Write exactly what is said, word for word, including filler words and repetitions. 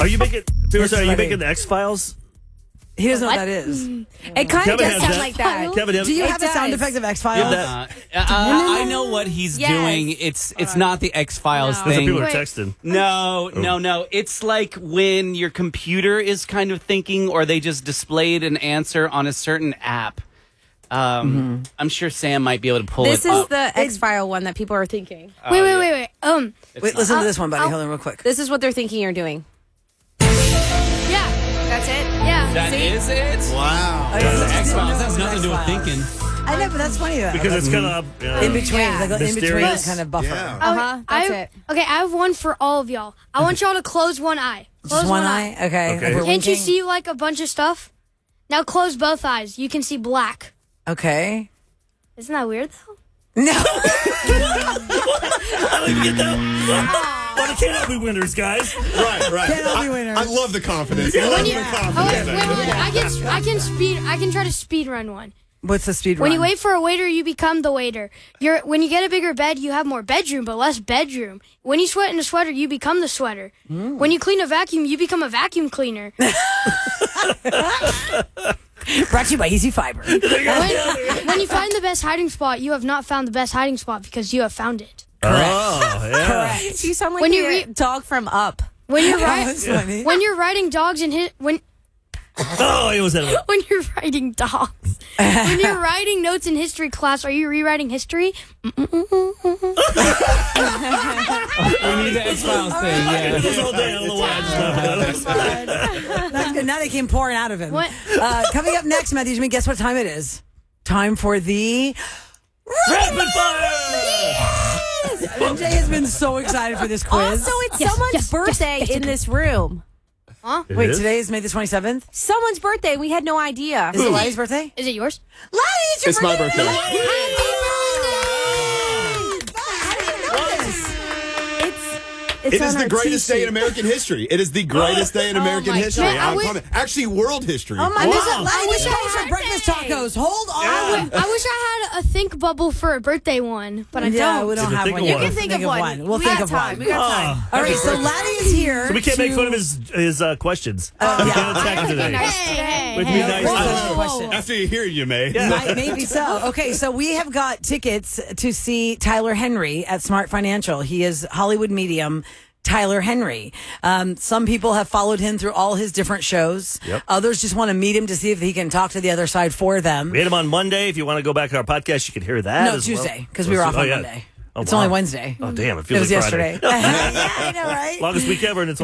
Are you making? People It's say, are you funny. making the X Files? He doesn't know what What? that is. It kind Kevin of does has sound that. like that. Kevin, have, Do you It have a sound does. effect of X Give Files? that- Uh, uh, I know what he's Yes. doing. It's it's not the X Files No. That's what thing. people are Wait. texting. No, no, no. It's like when your computer is kind of thinking, or they just displayed an answer on a certain app. Um, I'm sure Sam might be able to pull This it is up. the X-File one that people are thinking. Wait, wait, wait, wait. Um, Wait, listen to I'll- this one, buddy. I'll- Hold on real quick. This is what they're thinking you're doing. yeah, That's it? yeah. That is it. Wow. Oh, yeah, The X Files has X-Files. nothing to do with thinking. I know, but that's funny though. Because it's kind of uh, in between. Yeah. They go in between Mysterious. kind of buffer. Yeah. I- Uh-huh, that's I, it. Okay, I have one for all of y'all. I want y'all to close one eye. Close Just one eye? Okay. Okay. We're Can't you winking. see like a bunch of stuff? Now close both eyes. You can see black. Okay. Isn't that weird though? No. I don't even get that. But it can't all be winners, guys. Right, right. Can't all be I, winners. I love the confidence. I love When you, the oh, wait, confidence. wait, wait, I can I can speed I can try to speed run one. What's the speed When run? you wait for a waiter, you become the waiter. You're when you get a bigger bed, you have more bedroom, but less bedroom. When you sweat in a sweater, you become the sweater. When you clean a vacuum, you become a vacuum cleaner. Brought to you by Easy Fiber. when, when you find the best hiding spot, you have not found the best hiding spot because you have found it. Oh, yeah. You sound like When the you re- dog from Up. When you're That's ri- funny. when you're riding dogs and hit when Oh, it was that. when you're writing dogs. When you're writing notes in history class, are you rewriting history? We need the X Files thing. Yeah. This whole day, I don't know why I just laughed at it. That's good. Now they came pouring out of him. What? Uh, coming up next, Matthew, Jimmy, guess what time it is? Time for the Rapid fire! M J has been so excited for this quiz. Also, it's Yes, someone's yes, yes, birthday yes, in yes. this room. It Wait, is? today is May the twenty-seventh. Someone's birthday. We had no idea. Is it Laddie's birthday? Is it yours? Laddie, it's your It's my birthday. birthday. It's It is on the our greatest day in T-sheet. American history. It is the greatest day in American my history. God. I I'm wish- promi- Actually, world history. Oh my Wow. goodness, Laddie, I this wish is I for had breakfast birthday. tacos. Hold on. I wish I had a think bubble for a birthday one, but I Yeah, don't. we don't It's a have think one. of yet. one. We'll You can think of one. We'll We think got of time. one. We got time. All right, so Laddie is here. So we can't make to- fun of his his uh, questions. Uh, we yeah. can't attack him today. nice Hey, hey, Would hey. be nice Whoa, to- whoa, whoa, question. After you hear you, May. Might- Maybe so. Okay, so we have got tickets to see Tyler Henry at Smart Financial. He is Hollywood medium Tyler Henry. Um, some people have followed him through all his different shows. Yep. Others just want to meet him to see if he can talk to the other side for them. We had him on Monday. If you want to go back to our podcast, you can hear that. No, as well. Tuesday, because we were off Oh, on yeah. Monday. Oh, It's wow. only Wednesday. Oh, damn. It It feels was like yesterday. Friday. Yeah, I know, right? Longest week ever, and it's